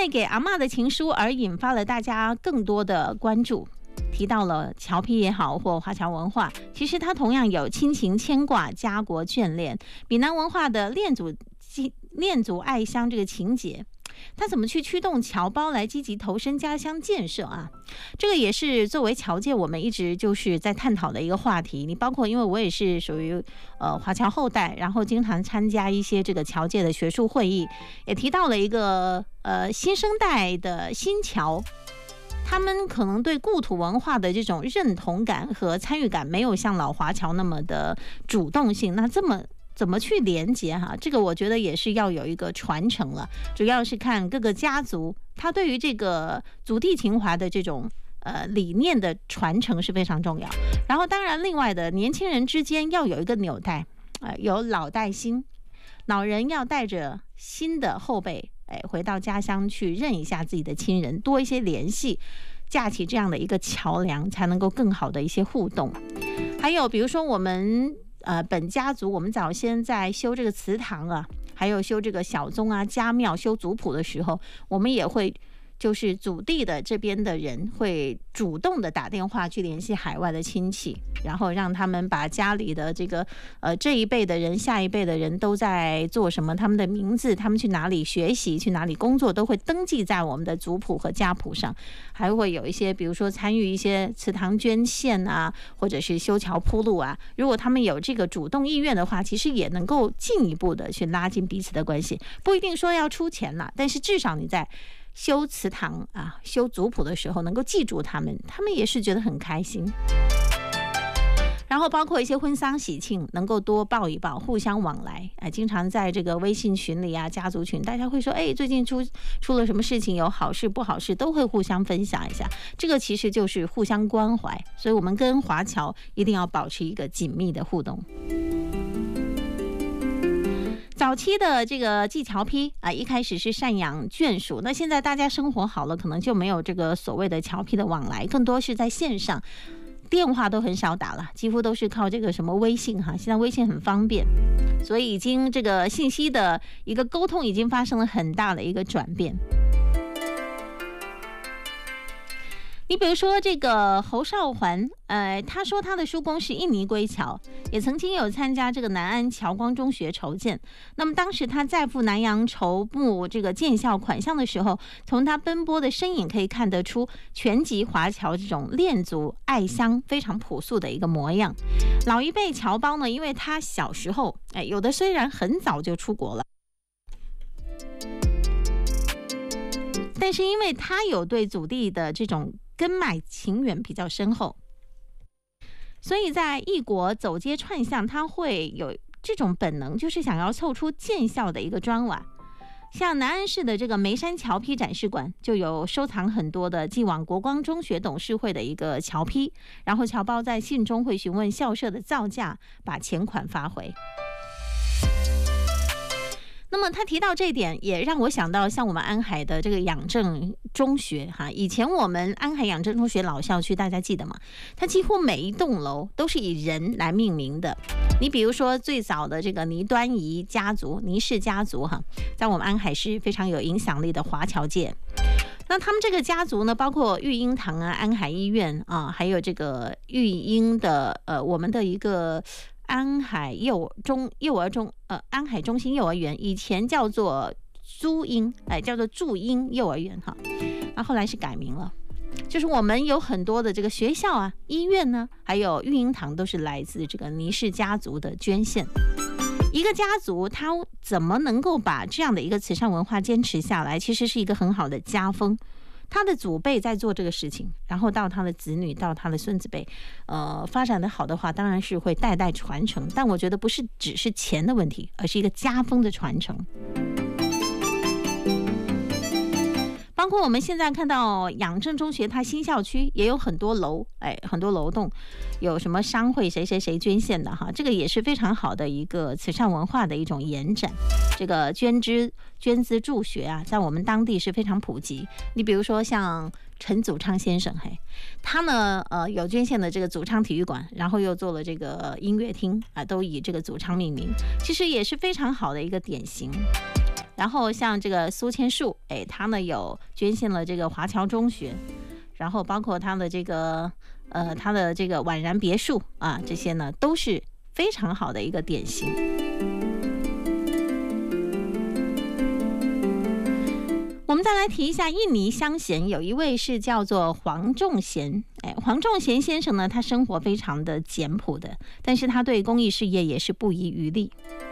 为给阿嬷的情书而引发了大家更多的关注，提到了侨批也好或华侨文化，其实它同样有亲情牵挂、家国眷恋，闽南文化的恋祖爱乡这个情节。他怎么去驱动侨胞来积极投身家乡建设啊？这个也是作为侨界我们一直就是在探讨的一个话题。你包括因为我也是属于华侨后代，然后经常参加一些这个侨界的学术会议，也提到了一个新生代的新侨。他们可能对故土文化的这种认同感和参与感没有像老华侨那么的主动性，那怎么去连接哈？这个我觉得也是要有一个传承了，主要是看各个家族他对于这个祖地情怀的这种理念的传承是非常重要。然后当然另外的年轻人之间要有一个纽带，有老带新，老人要带着新的后辈回到家乡去认一下自己的亲人，多一些联系，架起这样的一个桥梁，才能够更好的一些互动。还有比如说我们本家族，我们早先在修这个祠堂啊，还有修这个小宗啊、家庙、修族谱的时候，我们也会就是祖地的这边的人会主动的打电话去联系海外的亲戚，然后让他们把家里的这个这一辈的人、下一辈的人都在做什么，他们的名字、他们去哪里学习、去哪里工作，都会登记在我们的族谱和家谱上。还会有一些比如说参与一些祠堂捐献啊，或者是修桥铺路啊，如果他们有这个主动意愿的话，其实也能够进一步的去拉近彼此的关系。不一定说要出钱啦，但是至少你在修祠堂啊、修族谱的时候能够记住他们，他们也是觉得很开心。然后包括一些婚丧喜庆，能够多报一报，互相往来。经常在这个微信群里啊、家族群，大家会说，最近出了什么事情，有好事不好事，都会互相分享一下。这个其实就是互相关怀，所以我们跟华侨一定要保持一个紧密的互动。早期的这个寄侨批一开始是赡养眷属，那现在大家生活好了，可能就没有这个所谓的侨批的往来，更多是在线上，电话都很少打了，几乎都是靠这个什么微信哈。现在微信很方便，所以已经这个信息的一个沟通已经发生了很大的一个转变。你比如说这个侯少环，他说他的叔公是印尼归侨，也曾经有参加这个南安侨光中学筹建。那么当时他在赴南洋筹募这个建校款项的时候，从他奔波的身影可以看得出全籍华侨这种恋祖爱乡非常朴素的一个模样。老一辈侨胞呢，因为他小时候，有的虽然很早就出国了，但是因为他有对祖地的这种根脉情缘比较深厚，所以在异国走街串巷，他会有这种本能，就是想要凑出建校的一个砖瓦。像南安市的这个梅山侨批展示馆，就有收藏很多的寄往国光中学董事会的一个侨批，然后侨胞在信中会询问校舍的造价，把钱款发回。那么他提到这一点，也让我想到像我们安海的这个养正中学哈，以前我们安海养正中学老校区，大家记得吗？它几乎每一栋楼都是以人来命名的。你比如说最早的这个倪端仪家族、倪氏家族哈，在我们安海是非常有影响力的华侨界。那他们这个家族呢，包括育婴堂啊、安海医院啊，还有这个育婴的我们的一个安海安海中心幼儿园，以前叫做租婴，叫做驻婴幼儿园哈，那后来是改名了。就是我们有很多的这个学校啊、医院呢，还有育婴堂，都是来自这个倪氏家族的捐献。一个家族他怎么能够把这样的一个慈善文化坚持下来，其实是一个很好的家风。他的祖辈在做这个事情，然后到他的子女，到他的孙子辈，发展的好的话，当然是会代代传承。但我觉得不是只是钱的问题，而是一个家风的传承。包括我们现在看到养正中学，它新校区也有很多楼，很多楼栋，有什么商会谁谁谁捐献的哈，这个也是非常好的一个慈善文化的一种延展。这个捐资助学啊，在我们当地是非常普及。你比如说像陈祖昌先生，他呢有捐献的这个祖昌体育馆，然后又做了这个音乐厅啊，都以这个祖昌命名，其实也是非常好的一个典型。 然后像这个苏千树，他呢有捐献了这个华侨中学，然后包括他的这个宛然别墅啊，这些呢都是非常好的一个典型。我们再来提一下印尼乡贤，有一位是叫做黄仲贤。黄仲贤先生呢，他生活非常的简朴的，但是他对公益事业也是不遗余力。